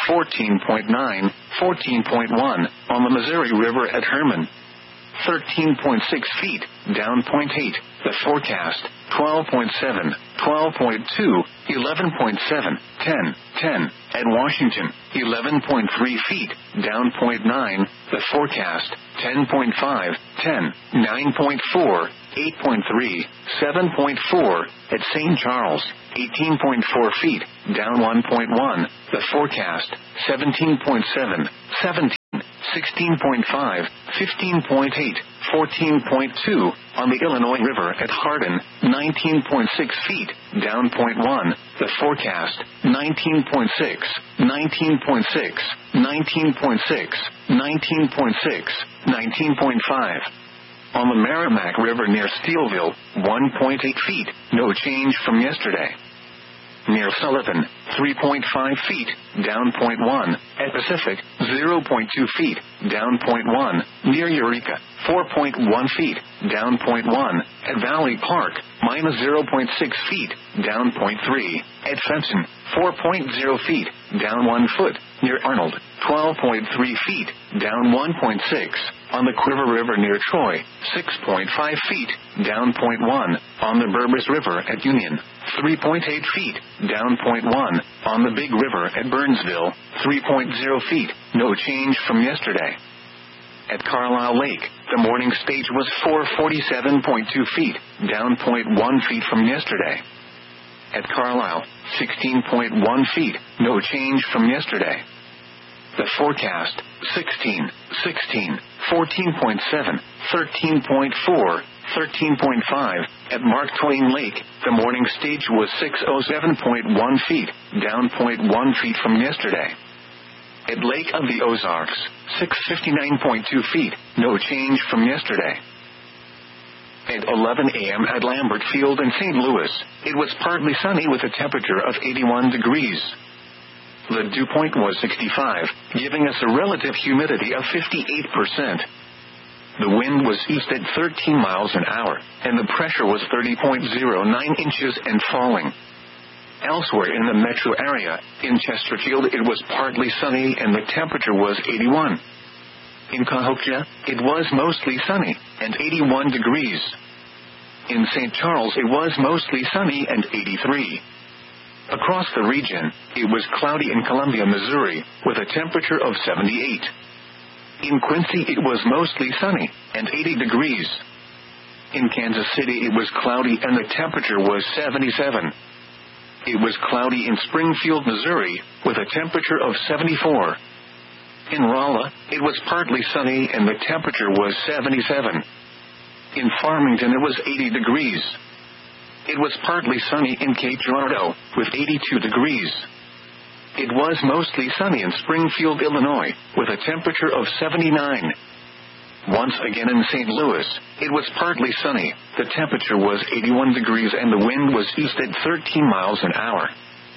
14.9, 14.1, on the Missouri River at Herman. 13.6 feet, down 0.8, the forecast, 12.7, 12.2, 11.7, 10, 10, at Washington, 11.3 feet, down 0.9, the forecast, 10.5, 10, 9.4, 8.3, 7.4, at St. Charles, 18.4 feet, down 1.1, the forecast, 17.7, 17, 16.5, 15.8, 14.2, on the Illinois River at Hardin, 19.6 feet, down 0.1, the forecast, 19.6, 19.6, 19.6, 19.6, 19.5. On the Merrimack River near Steelville, 1.8 feet, no change from yesterday. Near Sullivan, 3.5 feet, down 0.1. At Pacific, 0.2 feet, down 0.1. Near Eureka, 4.1 feet, down 0.1. At Valley Park, minus 0.6 feet, down 0.3. At Fenton, 4.0 feet, down 1 foot. Near Arnold, 12.3 feet, down 1.6. On the Quiver River near Troy, 6.5 feet, down 0.1. On the Burbus River at Union, 3.8 feet, down 0.1. On the Big River at Burnsville, 3.0 feet, no change from yesterday. At Carlisle Lake, the morning stage was 447.2 feet, down 0.1 feet from yesterday. At Carlisle, 16.1 feet, no change from yesterday. The forecast, 16, 16, 14.7, 13.4, 13.5. At Mark Twain Lake, the morning stage was 607.1 feet, down 0.1 feet from yesterday. At Lake of the Ozarks, 659.2 feet, no change from yesterday. At 11 a.m. at Lambert Field in St. Louis, it was partly sunny with a temperature of 81 degrees. The dew point was 65, giving us a relative humidity of 58%. The wind was east at 13 miles an hour, and the pressure was 30.09 inches and falling. Elsewhere in the metro area, in Chesterfield it was partly sunny and the temperature was 81. In Cahokia, it was mostly sunny, and 81 degrees. In St. Charles it was mostly sunny and 83. Across the region, it was cloudy in Columbia, Missouri, with a temperature of 78. In Quincy it was mostly sunny, and 80 degrees. In Kansas City it was cloudy and the temperature was 77. It was cloudy in Springfield, Missouri, with a temperature of 74. In Rolla, it was partly sunny and the temperature was 77. In Farmington it was 80 degrees. It was partly sunny in Cape Girardeau, with 82 degrees. It was mostly sunny in Springfield, Illinois, with a temperature of 79. Once again in St. Louis, it was partly sunny, the temperature was 81 degrees and the wind was east at 13 miles an hour.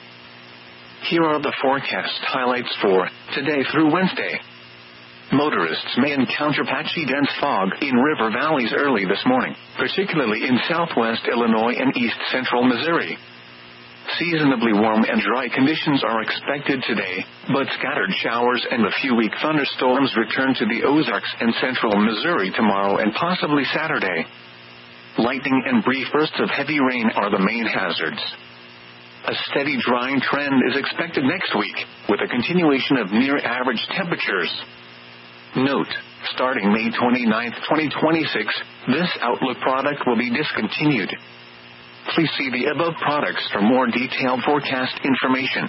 Here are the forecast highlights for today through Wednesday. Motorists may encounter patchy dense fog in river valleys early this morning, particularly in southwest Illinois and east central Missouri. Seasonably warm and dry conditions are expected today, but scattered showers and a few weak thunderstorms return to the Ozarks and central Missouri tomorrow and possibly Saturday. Lightning and brief bursts of heavy rain are the main hazards. A steady drying trend is expected next week, with a continuation of near-average temperatures. Note, starting May 29, 2026, this Outlook product will be discontinued. Please see the above products for more detailed forecast information.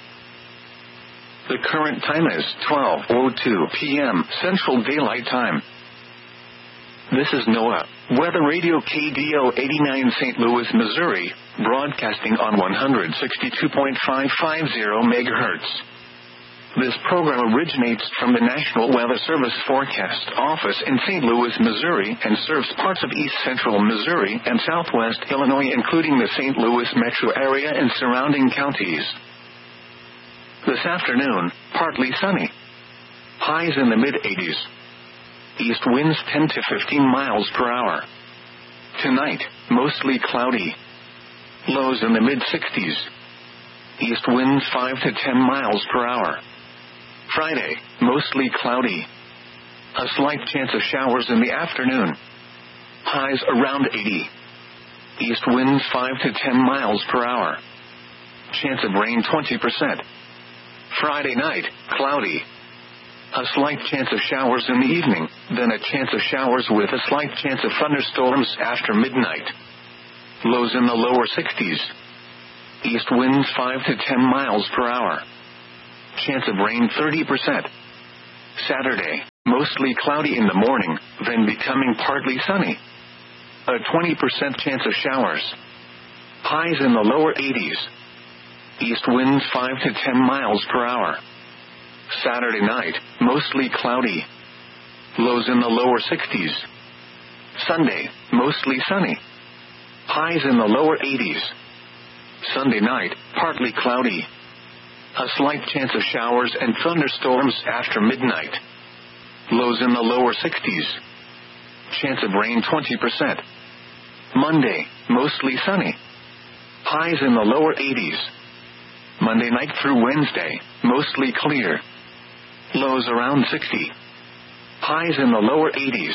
The current time is 12:02 p.m. Central Daylight Time. This is NOAA Weather Radio KDO 89 St. Louis, Missouri, broadcasting on 162.550 MHz. This program originates from the National Weather Service Forecast Office in St. Louis, Missouri, and serves parts of east central Missouri and southwest Illinois, including the St. Louis metro area and surrounding counties. This afternoon, partly sunny. Highs in the mid-80s. East winds 10 to 15 miles per hour. Tonight, mostly cloudy. Lows in the mid-60s. East winds 5 to 10 miles per hour. Friday, mostly cloudy. A slight chance of showers in the afternoon. Highs around 80. East winds 5 to 10 miles per hour. Chance of rain 20%. Friday night, cloudy. A slight chance of showers in the evening, then a chance of showers with a slight chance of thunderstorms after midnight. Lows in the lower 60s. East winds 5 to 10 miles per hour. Chance of rain 30%. Saturday, mostly cloudy in the morning, then becoming partly sunny. A 20% chance of showers. Highs in the lower 80s. East winds 5 to 10 miles per hour. Saturday night, mostly cloudy. Lows in the lower 60s. Sunday, mostly sunny. Highs in the lower 80s. Sunday night, partly cloudy. A slight chance of showers and thunderstorms after midnight. Lows in the lower 60s. Chance of rain 20%. Monday, mostly sunny. Highs in the lower 80s. Monday night through Wednesday, mostly clear. Lows around 60. Highs in the lower 80s.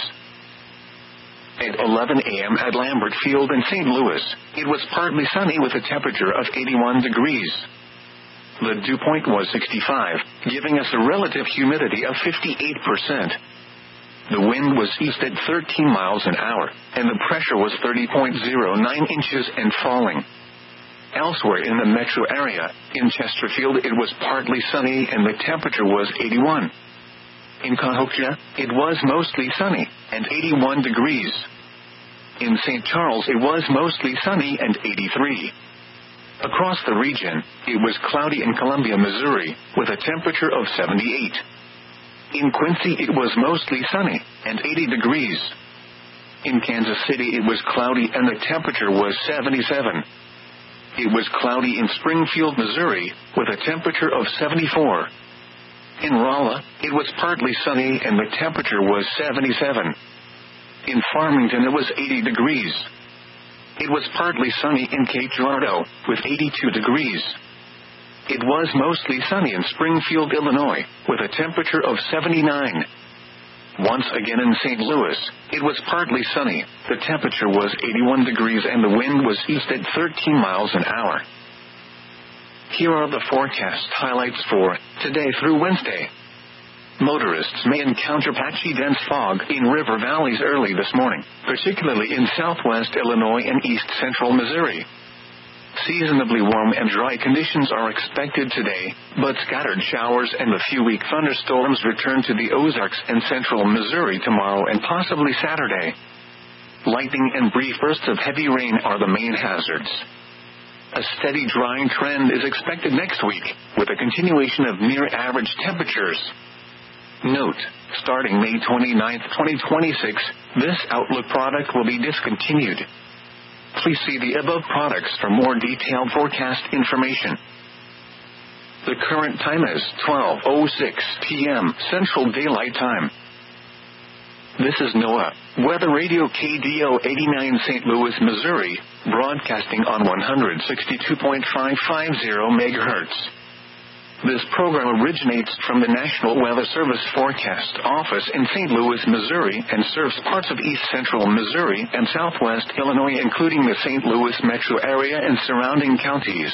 At 11 a.m. at Lambert Field in St. Louis, it was partly sunny with a temperature of 81 degrees. The dew point was 65, giving us a relative humidity of 58%. The wind was east at 13 miles an hour, and the pressure was 30.09 inches and falling. Elsewhere in the metro area, in Chesterfield it was partly sunny and the temperature was 81. In Cahokia, it was mostly sunny, and 81 degrees. In St. Charles it was mostly sunny and 83. Across the region, it was cloudy in Columbia, Missouri, with a temperature of 78. In Quincy it was mostly sunny, and 80 degrees. In Kansas City it was cloudy and the temperature was 77. It was cloudy in Springfield, Missouri, with a temperature of 74. In Rolla, it was partly sunny and the temperature was 77. In Farmington it was 80 degrees. It was partly sunny in Cape Girardeau, with 82 degrees. It was mostly sunny in Springfield, Illinois, with a temperature of 79. Once again in St. Louis, it was partly sunny, the temperature was 81 degrees and the wind was east at 13 miles an hour. Here are the forecast highlights for today through Wednesday. Motorists may encounter patchy dense fog in river valleys early this morning, particularly in southwest Illinois and east central Missouri. Seasonably warm and dry conditions are expected today, but scattered showers and a few weak thunderstorms return to the Ozarks and central Missouri tomorrow and possibly Saturday. Lightning and brief bursts of heavy rain are the main hazards. A steady drying trend is expected next week, with a continuation of near-average temperatures. Note, starting May 29, 2026, this Outlook product will be discontinued. Please see the above products for more detailed forecast information. The current time is 12:06 p.m. Central Daylight Time. This is NOAA Weather Radio KDO 89 St. Louis, Missouri, broadcasting on 162.550 MHz. This program originates from the National Weather Service Forecast Office in St. Louis, Missouri, and serves parts of east central Missouri and southwest Illinois, including the St. Louis metro area and surrounding counties.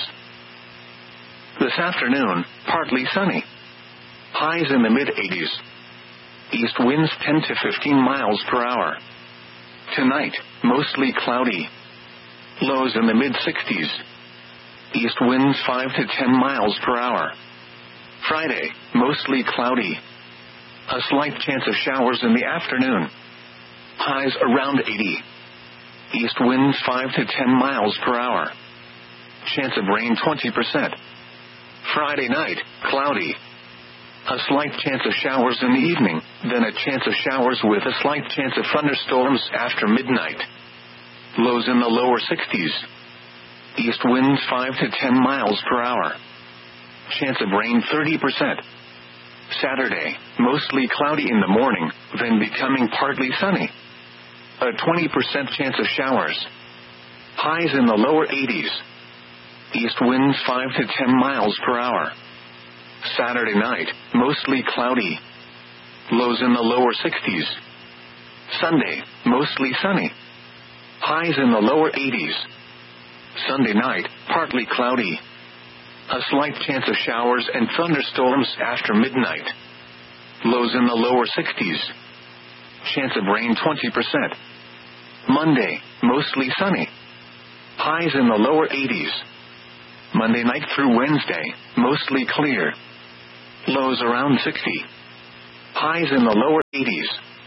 This afternoon, partly sunny. Highs in the mid-80s. East winds 10 to 15 miles per hour. Tonight, mostly cloudy. Lows in the mid-60s. East winds 5 to 10 miles per hour. Friday, mostly cloudy. A slight chance of showers in the afternoon. Highs around 80. East winds 5 to 10 miles per hour. Chance of rain 20%. Friday night, cloudy. A slight chance of showers in the evening, then a chance of showers with a slight chance of thunderstorms after midnight. Lows in the lower 60s. East winds 5 to 10 miles per hour. Chance of rain 30%. Saturday, mostly cloudy in the morning, then becoming partly sunny. A 20% chance of showers. Highs in the lower 80s. East winds 5 to 10 miles per hour. Saturday night, mostly cloudy. Lows in the lower 60s. Sunday, mostly sunny. Highs in the lower 80s. Sunday night, partly cloudy. A slight chance of showers and thunderstorms after midnight. Lows in the lower 60s. Chance of rain 20%. Monday, mostly sunny. Highs in the lower 80s. Monday night through Wednesday, mostly clear. Lows around 60. highs in the lower 80s.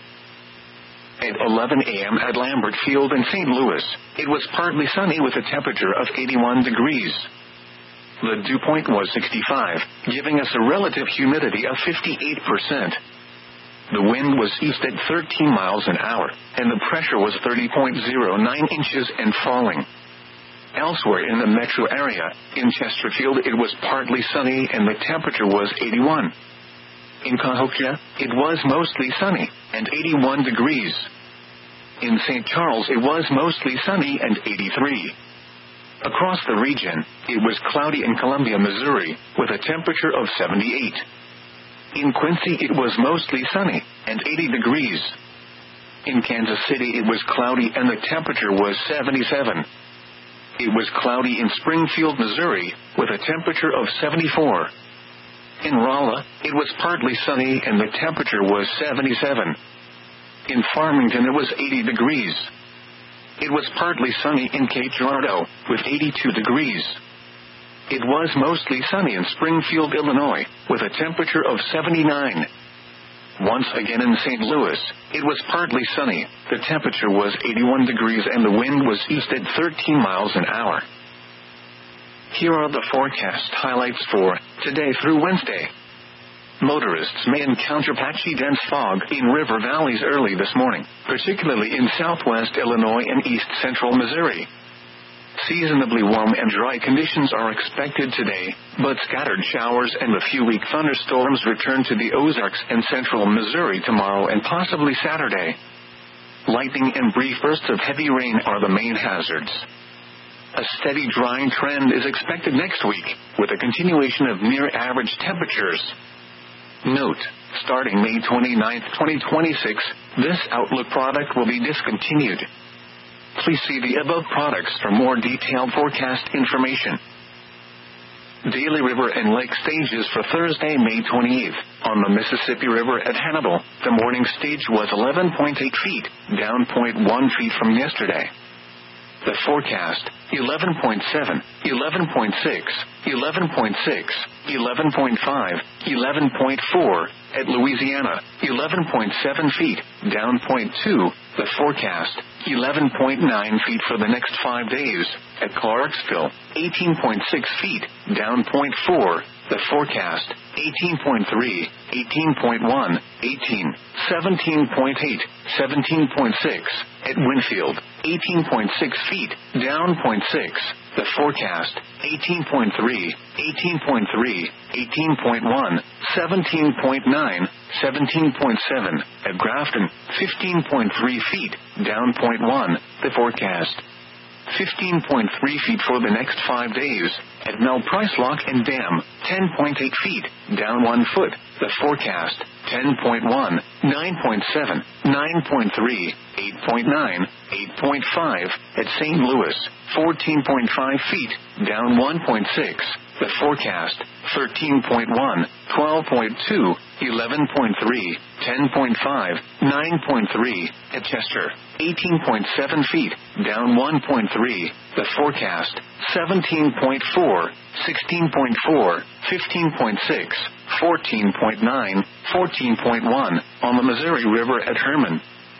At 11 a.m. at Lambert Field in St. Louis, it was partly sunny with a temperature of 81 degrees. The dew point was 65, giving us a relative humidity of 58%. The wind was east at 13 miles an hour, and the pressure was 30.09 inches and falling. Elsewhere in the metro area, in Chesterfield it was partly sunny and the temperature was 81. In Cahokia, it was mostly sunny, and 81 degrees. In St. Charles it was mostly sunny and 83. Across the region, it was cloudy in Columbia, Missouri, with a temperature of 78. In Quincy it was mostly sunny, and 80 degrees. In Kansas City it was cloudy and the temperature was 77. It was cloudy in Springfield, Missouri, with a temperature of 74. In Rolla, it was partly sunny and the temperature was 77. In Farmington it was 80 degrees. It was partly sunny in Cape Girardeau, with 82 degrees. It was mostly sunny in Springfield, Illinois, with a temperature of 79. Once again in St. Louis, it was partly sunny, the temperature was 81 degrees and the wind was east at 13 miles an hour. Here are the forecast highlights for today through Wednesday. Motorists may encounter patchy dense fog in river valleys early this morning, particularly in southwest Illinois and east central Missouri. Seasonably warm and dry conditions are expected today, but scattered showers and a few weak thunderstorms return to the Ozarks and central Missouri tomorrow and possibly Saturday. Lightning and brief bursts of heavy rain are the main hazards. A steady drying trend is expected next week, with a continuation of near-average temperatures. Note, starting May 29, 2026, this Outlook product will be discontinued. Please see the above products for more detailed forecast information. Daily river and lake stages for Thursday, May 28th. On the Mississippi River at Hannibal, the morning stage was 11.8 feet, down 0.1 feet from yesterday. The forecast, 11.7, 11.6, 11.6, 11.5, 11.4, at Louisiana, 11.7 feet, down 0.2, the forecast, 11.9 feet for the next 5 days, at Clarksville, 18.6 feet, down 0.4, the forecast, 18.3, 18.1, 18, 17.8, 17.6, at Winfield, 18.6 feet, down 0.6, the forecast, 18.3, 18.3, 18.1, 17.9, 17.7, at Grafton, 15.3 feet, down 0.1, the forecast. 15.3 feet for the next 5 days. At Mel Price Lock and Dam, 10.8 feet, down 1 foot. The forecast, 10.1, 9.7, 9.3, 8.9, 8.5. At St. Louis, 14.5 feet, down 1.6. The forecast, 13.1, 12.2, 11.3, 10.5, 9.3. At Chester, 18.7 feet, down 1.3. The forecast, 17.4, 16.4, 15.6, 14.9, 14.1. On the Missouri River at Herman,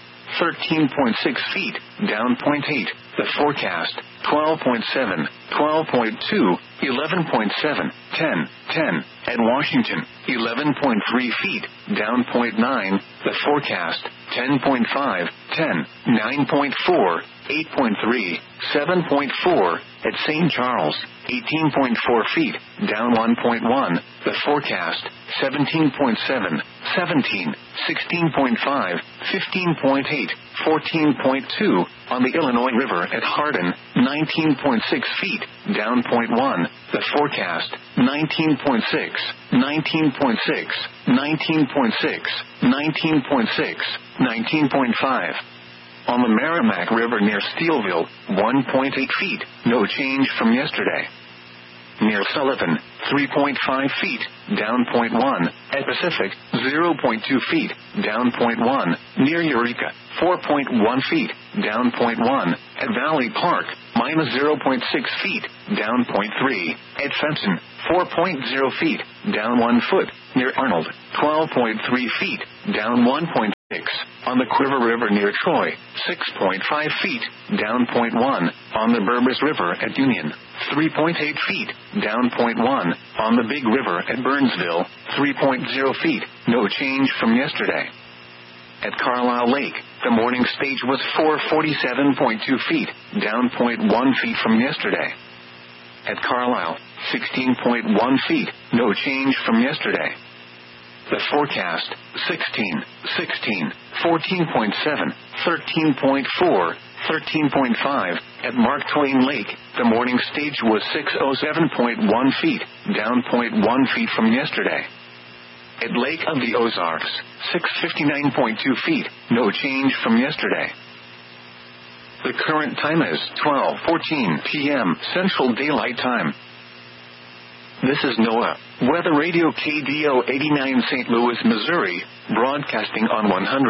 13.6 feet, down 0.8. The forecast, 12.7, 12.2, 11.7, 10, 10. At Washington, 11.3 feet, down 0.9. The forecast, 10.5, 10, 9.4, 8.3, 7.4. At St. Charles, 18.4 feet, down 1.1. The forecast, 17.7, 17, 16.5, 15.8, 14.2. On the Illinois River at Hardin, 19.6 feet, down 0.1. The forecast, 19.6, 19.6, 19.6, 19.6, 19.5. On the Merrimack River near Steelville, 1.8 feet, no change from yesterday. Near Sullivan, 3.5 feet, down 0.1. At Pacific, 0.2 feet, down 0.1. Near Eureka, 4.1 feet, down 0.1. At Valley Park, minus 0.6 feet, down 0.3. At Fenton, 4.0 feet, down 1 foot. Near Arnold, 12.3 feet, down 1.6. On the Quiver River near Troy, 6.5 feet, down 0.1. On the Burbus River at Union, 3.8 feet, down 0.1. On the Big River at Burnsville, 3.0 feet, no change from yesterday. At Carlisle Lake, the morning stage was 447.2 feet, down 0.1 feet from yesterday. At Carlisle, 16.1 feet, no change from yesterday. The forecast, 16, 14.7, 13.4, 13.5. At Mark Twain Lake, the morning stage was 607.1 feet, down 0.1 feet from yesterday. At Lake of the Ozarks, 659.2 feet, no change from yesterday. The current time is 12:14 p.m. Central Daylight Time. This is NOAA, Weather Radio KDO 89 St. Louis, Missouri, broadcasting on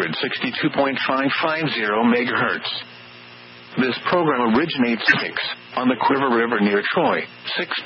162.550 MHz. This program originates on the Quiver River near Troy, 6